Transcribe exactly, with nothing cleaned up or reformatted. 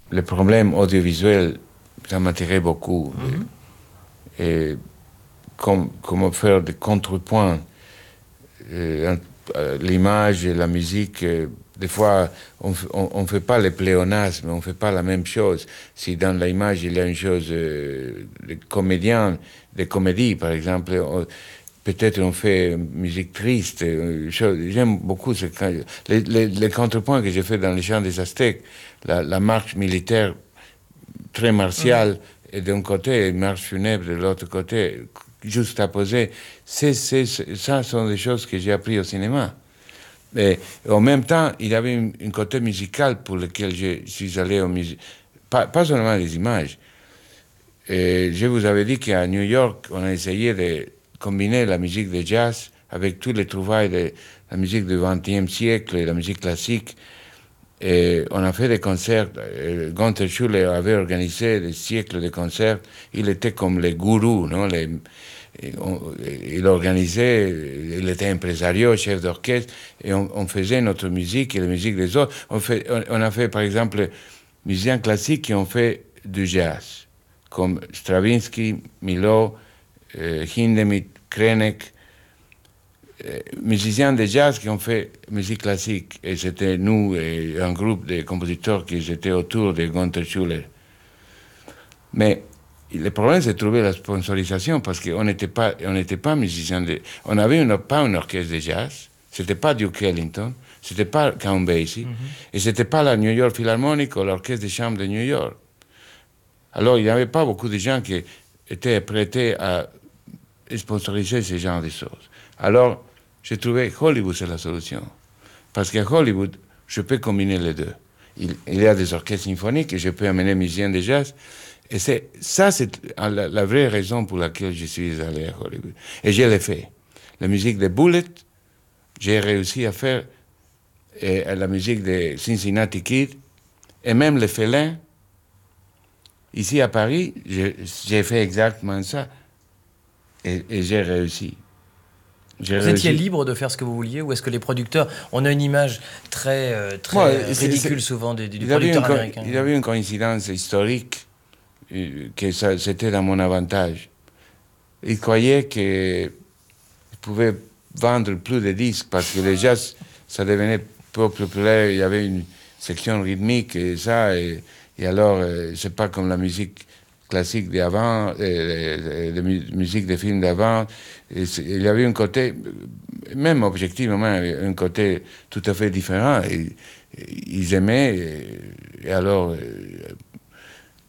les problèmes audiovisuels, ça m'attirait beaucoup. Mm-hmm. Et, et comme, comment faire des contrepoints. Euh, l'image et la musique, euh, des fois, on ne fait pas les pléonasmes, on ne fait pas la même chose. Si dans l'image, il y a une chose, euh, des comédiens, des comédies, par exemple, on, peut-être on fait musique triste. Euh, j'aime beaucoup ce, les, les, les contrepoints que j'ai fait dans les chants des Aztèques, la, la marche militaire très martiale, mmh. et d'un côté, une marche funèbre de l'autre côté, juste à poser. C'est, c'est, ça sont des choses que j'ai appris au cinéma. Et en même temps, il y avait un, un côté musical pour lequel je suis allé au musée. Pas, pas seulement les images. Et je vous avais dit qu'à New York, on a essayé de combiner la musique de jazz avec tous les trouvailles de la musique du vingtième siècle et la musique classique. Et on a fait des concerts. Gunther Schuller avait organisé des siècles de concerts. Il était comme les gourous, non? Les, il organisait, il était impresario, chef d'orchestre, et on, on faisait notre musique et la musique des autres. On, fait, on, on a fait, par exemple, musiciens classiques qui ont fait du jazz, comme Stravinsky, Milhaud, euh, Hindemith, Krenek, euh, musiciens de jazz qui ont fait musique classique. Et c'était nous, et un groupe de compositeurs qui étaient autour de Gunther Schuller. Mais le problème, c'est de trouver la sponsorisation parce qu'on n'était pas, on n'était pas musicien de... On n'avait une, pas un orchestre de jazz, c'était pas Duke Ellington, c'était pas Count Basie, mm-hmm. et c'était pas la New York Philharmonic ou l'orchestre de chambre de New York. Alors, il n'y avait pas beaucoup de gens qui étaient prêtés à sponsoriser ce genre de choses. Alors, j'ai trouvé que Hollywood, c'est la solution. Parce qu'à Hollywood, je peux combiner les deux. Il, il y a des orchestres symphoniques et je peux amener musiciens de jazz. Et c'est, ça, c'est la, la vraie raison pour laquelle je suis allé à Hollywood. Et je l'ai fait. La musique de Bullet, j'ai réussi à faire et, la musique de Cincinnati Kid, et même les félins. Ici à Paris, j'ai, j'ai fait exactement ça. Et, et j'ai réussi. J'ai vous réussi. Étiez libre de faire ce que vous vouliez, ou est-ce que les producteurs, on a une image très, euh, très Moi, ridicule c'est, c'est, souvent des, du producteur une, américain. Il y avait une coïncidence historique que ça, c'était dans mon avantage. Ils croyaient qu'ils pouvaient vendre plus de disques parce que déjà, ça devenait peu populaire. Il y avait une section rythmique et ça. Et, et alors, c'est pas comme la musique classique d'avant, la musique des films d'avant. Il y avait un côté, même objectivement, un côté tout à fait différent. Et, ils aimaient, et, et alors